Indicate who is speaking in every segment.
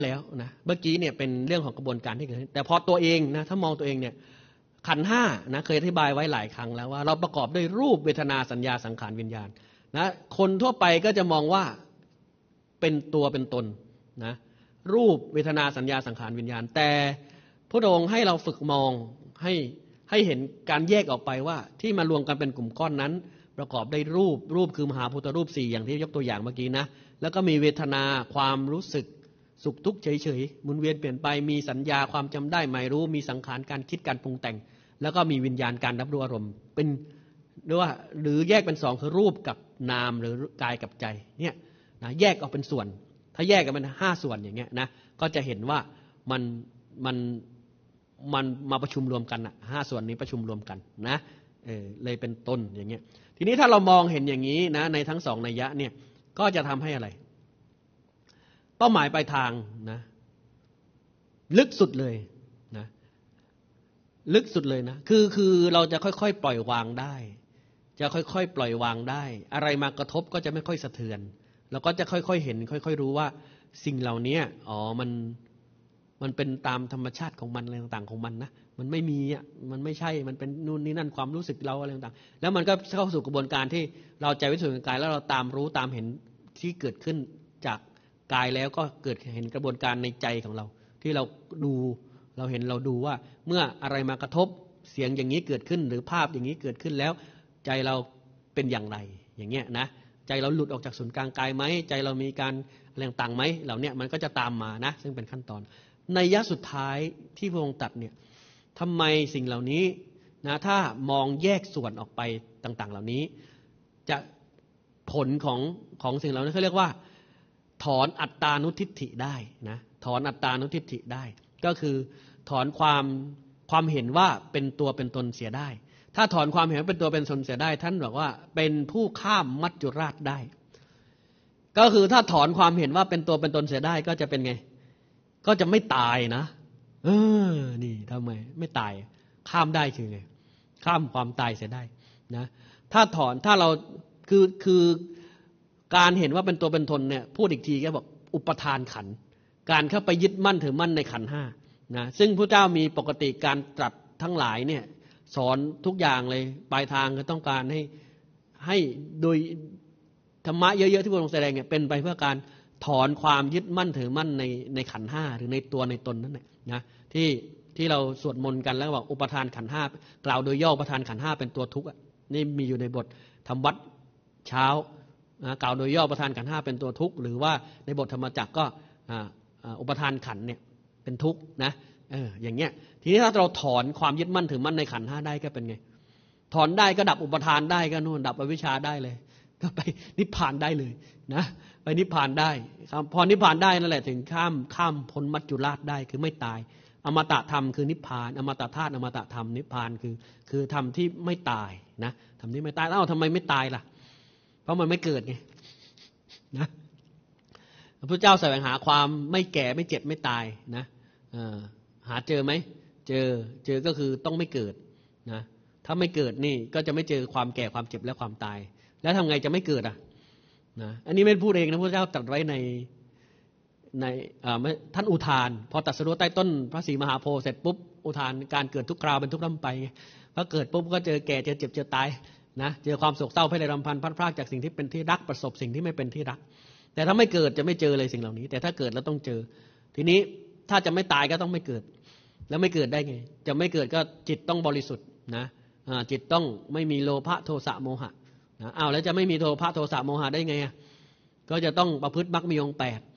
Speaker 1: แล้วนะเมื่อกี้เนี่ยเป็นเรื่องของกระบวนการที่เกิดขึ้นแต่พอตัวเองนะถ้ามองตัวเองเนี่ยขันธ์ห้านะเคยอธิบายไว้หลายครั้งแล้วว่าเราประกอบด้วยรูปเวทนาสัญญาสังขารวิญญาณนะคนทั่วไปก็จะมองว่าเป็นตัวเป็นตนนะรูปเวทนาสัญญาสังขารวิญญาณแต่พระองค์ให้เราฝึกมองให้เห็นการแยกออกไปว่าที่มารวมกันเป็นกลุ่มก้อนนั้นประกอบด้วยรูปคือมหาพุทธรูป4อย่างที่ยกตัวอย่างเมื่อกี้นะแล้วก็มีเวทนาความรู้สึกสุขทุกข์เฉยๆหมุนเวียนเปลี่ยนไปมีสัญญาความจำได้หมายรู้มีสังขารการคิดการปรุงแต่งแล้วก็มีวิญญาณการรับรู้อารมณ์เป็นหรือแยกเป็น2คือรูปกับนามหรือกายกับใจเนี่ยนะแยกออกเป็นส่วนถ้าแยกกันเป็น5ส่วนอย่างเงี้ยนะก็จะเห็นว่ามันมาประชุมรวมกันอ่ะ5ส่วนนี้ประชุมรวมกันนะเลยเป็นต้นอย่างเงี้ยทีนี้ถ้าเรามองเห็นอย่างนี้นะในทั้ง2นัยยะเนี่ยก็จะทำให้อะไรเป้าหมายปลายทางนะลึกสุดเลยนะลึกสุดเลยนะคือเราจะค่อยๆปล่อยวางได้จะค่อยๆปล่อยวางได้อะไรมากระทบก็จะไม่ค่อยสะเทือนเราก็จะค่อยๆเห็นค่อยๆรู้ว่าสิ่งเหล่านี้มันเป็นตามธรรมชาติของมันอะไรต่างๆของมันนะมันไม่มีอ่ะมันไม่ใช่มันเป็นนู่นนี่นั่นความรู้สึกเราอะไรต่างๆแล้วมันก็เข้าสู่กระบวนการที่เราใจวิสุทธิกายแล้วเราตามรู้ตามเห็นที่เกิดขึ้นจากกายแล้วก็เกิดเห็นกระบวนการในใจของเราที่เราดูเราเห็นเราดูว่าเมื่ออะไรมากระทบเสียงอย่างนี้เกิดขึ้นหรือภาพอย่างนี้เกิดขึ้นแล้วใจเราเป็นอย่างไรอย่างเงี้ยนะใจเราหลุดออกจากศูนย์กลางกายไหมใจเรามีการอะไรต่างๆไหมเหล่านี้มันก็จะตามมานะซึ่งเป็นขั้นตอนนัยยะสุดท้ายที่พระองค์ตรัสเนี่ยทำไมสิ่งเหล่านี้นะถ้ามองแยกส่วนออกไปต่างๆเหล่านี้จะผลของสิ่งเหล่านี้เขาเรียกว่าถอนอัตตานุทิฏฐิได้นะถอนอัตตานุทิฏฐิได้ก็คือถอนความเห็นว่าเป็นตัวเป็นตนเสียได้ถ้าถอนความเห็นว่าเป็นตัวเป็นตนเสียได้ท่านบอกว่าเป็นผู้ข้ามมัจจุราชได้ก็คือถ้าถอนความเห็นว่าเป็นตัวเป็นตนเสียได้ก็จะเป็นไงก็จะไม่ตายนะนี่ทำไมไม่ตายข้ามได้คือไงข้ามความตายเสียได้นะถ้าเราคือการเห็นว่าเป็นตัวเป็นตนเนี่ยพูดอีกทีก็บอกอุปทานขันธ์การเข้าไปยึดมั่นถือมั่นในขันธ์ห้านะซึ่งพระเจ้ามีปกติการตรัสทั้งหลายเนี่ยสอนทุกอย่างเลยปลายทางก็ต้องการให้โดยธรรมะเยอะๆที่พระองค์แสดงเนี่ยเป็นไปเพื่อการถอนความยึดมั่นถือมั่นในขันธ์ห้าหรือในตัวในตนนั่นแหละนะที่เราสวดมนต์กันแล้วบอกอุปทานขันธ์ห้ากล่าวโดยย่ออุปทานขันธ์ห้าเป็นตัวทุกข์นี่มีอยู่ในบททำวัดเช้ากล่าวโดยย่ออุปทานขันธ์ห้าเป็นตัวทุกข์หรือว่าในบทธรรมจักรก็อุปทานขันธ์เนี่ยเป็นทุกข์นะอย่างเงี้ยทีนี้ถ้าเราถอนความยึดมั่นถือมั่นในขันธ์ห้าได้ก็เป็นไงถอนได้ก็ดับอุปทานได้ก็นู่นดับอวิชชาได้เลยก็ไปนิพพานได้เลยนะไปนิพพานได้พอนิพพานได้นั่นแหละถึงข้ามพ้นมัจจุราชได้คือไม่ตายอมตะธรรมคือนิพพานอมตะธาตุอมตะธรรมนิพพานคือธรรมที่ไม่ตายนะธรรมที่ไม่ตายแล้วทำไมไม่ตายล่ะเพราะมันไม่เกิดไงนะพระพุทธเจ้าแสวงหาความไม่แก่ไม่เจ็บไม่ตายนะหาเจอไหมเจอก็คือต้องไม่เกิดนะถ้าไม่เกิดนี่ก็จะไม่เจอความแก่ความเจ็บและความตายแล้วทำไงจะไม่เกิดนะอันนี้ไม่พูดเองนะพระเจ้าตรัสไว้ในท่านอุทานพอตรัสรู้ใต้ต้นพระศรีมหาโพธิ์เสร็จปุ๊บอุทานการเกิดทุกคราวเป็นทุกข์ร่ำไปพอเกิดปุ๊บก็เจอแก่เจอเจ็บเจอตายนะเจอความโศกเศร้าเพลิดรำพันพัดพรากจากสิ่งที่เป็นที่รักประสบสิ่งที่ไม่เป็นที่รักแต่ถ้าไม่เกิดจะไม่เจอเลยสิ่งเหล่านี้แต่ถ้าเกิดแล้วต้องเจอทีนี้ถ้าจะไม่ตายก็ต้องไม่เกิดแล้วไม่เกิดได้ไงจะไม่เกิดก็จิตต้องบริสุทธิ์นะจิตต้องไม่มีโลภะโทสะโมหะนะแล้วจะไม่มีโลภะโทสะโมหะได้ไงก็จะต้องประพฤติมรรคมีองค์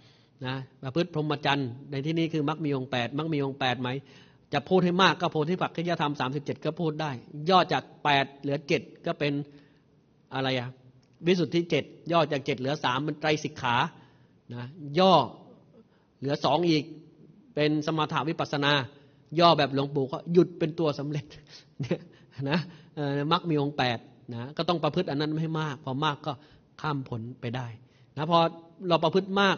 Speaker 1: 8นะประพฤติพรหมจรรย์ในที่นี้คือมรรคมีองค์8มรรคมีองค์8ไหมจะพูดให้มากก็โพธิปักขิยธรรม37ก็พูดได้ย่อจาก8เหลือ7ก็เป็นอะไรวิสุทธิ7ย่อจาก7เหลือ3เป็นไตรสิกขานะย่อเหลือ2อีกเป็นสมถะวิปัสสนาย่อแบบหลวงปู่ก็หยุดเป็นตัวสำเร็จเนี่ยนะมรรคมีองค์8นะก็ต้องประพฤติอันนั้นไม่ให้มากพอมากก็ข้ามผลไปได้นะพอเราประพฤติมาก